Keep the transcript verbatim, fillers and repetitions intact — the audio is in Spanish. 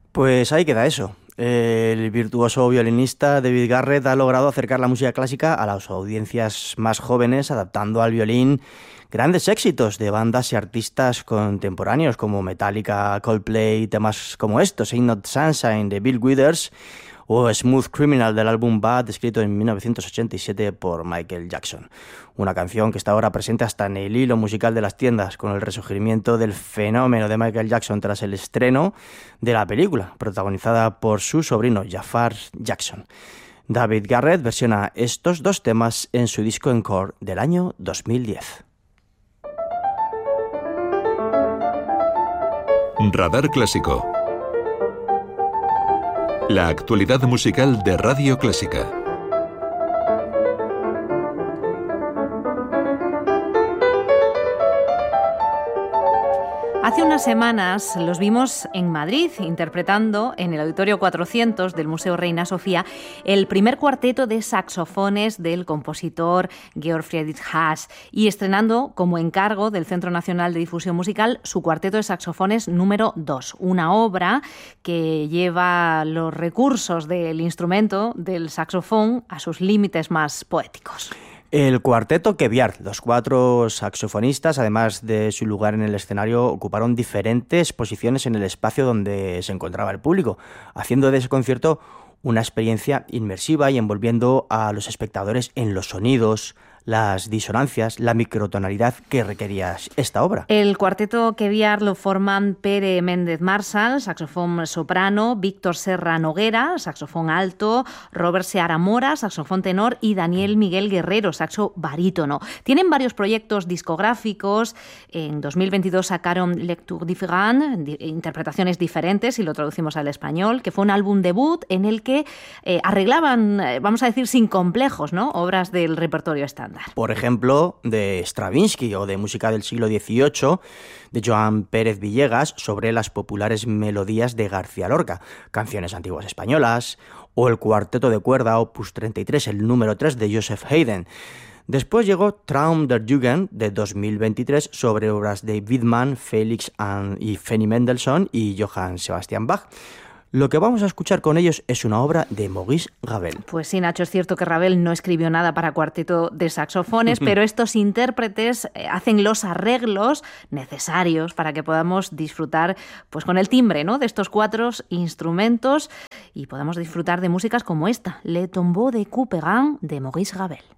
Pues ahí queda eso. El virtuoso violinista David Garrett ha logrado acercar la música clásica a las audiencias más jóvenes, adaptando al violín grandes éxitos de bandas y artistas contemporáneos como Metallica, Coldplay, temas como estos, Ain't Not Sunshine de Bill Withers o Smooth Criminal del álbum Bad, escrito en mil novecientos ochenta y siete por Michael Jackson. Una canción que está ahora presente hasta en el hilo musical de las tiendas, con el resurgimiento del fenómeno de Michael Jackson tras el estreno de la película, protagonizada por su sobrino Jafar Jackson. David Garrett versiona estos dos temas en su disco Encore del año dos mil diez. Radar Clásico. La actualidad musical de Radio Clásica. Hace unas semanas los vimos en Madrid interpretando en el Auditorio cuatrocientos del Museo Reina Sofía el primer cuarteto de saxofones del compositor Georg Friedrich Haas y estrenando como encargo del Centro Nacional de Difusión Musical su cuarteto de saxofones número dos, una obra que lleva los recursos del instrumento del saxofón a sus límites más poéticos. El cuarteto Queviart, los cuatro saxofonistas, además de su lugar en el escenario, ocuparon diferentes posiciones en el espacio donde se encontraba el público, haciendo de ese concierto una experiencia inmersiva y envolviendo a los espectadores en los sonidos, las disonancias, la microtonalidad que requería esta obra. El cuarteto Queviart lo forman Pere Méndez Marsal, saxofón soprano, Víctor Serra Noguera, saxofón alto, Robert Seara Mora, saxofón tenor y Daniel Miguel Guerrero, saxo barítono. Tienen varios proyectos discográficos. En dos mil veintidós sacaron Lecture Différente, interpretaciones diferentes, si lo traducimos al español, que fue un álbum debut en el que eh, arreglaban, vamos a decir, sin complejos, ¿no?, obras del repertorio estándar. Por ejemplo, de Stravinsky o de música del siglo dieciocho, de Joan Pérez Villegas, sobre las populares melodías de García Lorca, canciones antiguas españolas, o el cuarteto de cuerda Opus treinta y tres, el número tres de Joseph Haydn. Después llegó Traum der Jugend de dos mil veintitrés sobre obras de Widmann, Felix y Fanny Mendelssohn y Johann Sebastian Bach. Lo que vamos a escuchar con ellos es una obra de Maurice Ravel. Pues sí, Nacho, es cierto que Ravel no escribió nada para cuarteto de saxofones, pero estos intérpretes hacen los arreglos necesarios para que podamos disfrutar pues con el timbre, ¿no?, de estos cuatro instrumentos y podamos disfrutar de músicas como esta, Le Tombeau de Couperin de Maurice Ravel.